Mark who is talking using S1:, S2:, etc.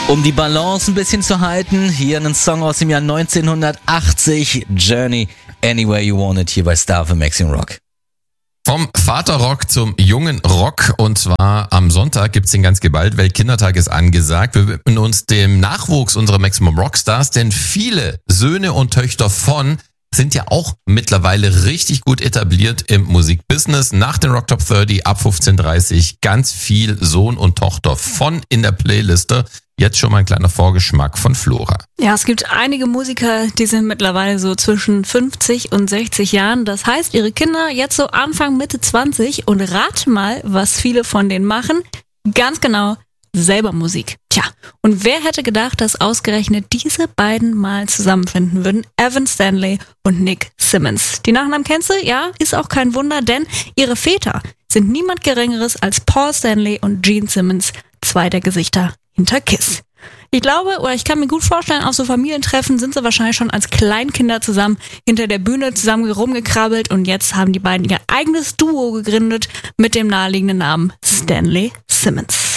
S1: Um die Balance ein bisschen zu halten, hier einen Song aus dem Jahr 1980, Journey, Anywhere You Want It, hier bei Star für Maximum Rock.
S2: Vom Vaterrock zum jungen Rock, und zwar am Sonntag gibt's den ganz geballt, Weltkindertag ist angesagt. Wir widmen uns dem Nachwuchs unserer Maximum Rockstars, denn viele Söhne und Töchter von sind ja auch mittlerweile richtig gut etabliert im Musikbusiness. Nach den Rock Top 30 ab 15:30 ganz viel Sohn und Tochter von in der Playliste. Jetzt schon mal ein kleiner Vorgeschmack von Flora.
S3: Ja, es gibt einige Musiker, die sind mittlerweile so zwischen 50 und 60 Jahren. Das heißt, ihre Kinder jetzt so Anfang, Mitte 20 und rat mal, was viele von denen machen. Ganz genau, selber Musik. Tja, und wer hätte gedacht, dass ausgerechnet diese beiden mal zusammenfinden würden? Evan Stanley und Nick Simmons. Die Nachnamen kennst du? Ja, ist auch kein Wunder, denn ihre Väter sind niemand Geringeres als Paul Stanley und Gene Simmons, zwei der Gesichter hinter Kiss. Ich glaube, oder ich kann mir gut vorstellen, auf so Familientreffen sind sie wahrscheinlich schon als Kleinkinder zusammen hinter der Bühne zusammen rumgekrabbelt und jetzt haben die beiden ihr eigenes Duo gegründet mit dem naheliegenden Namen Stanley Simmons.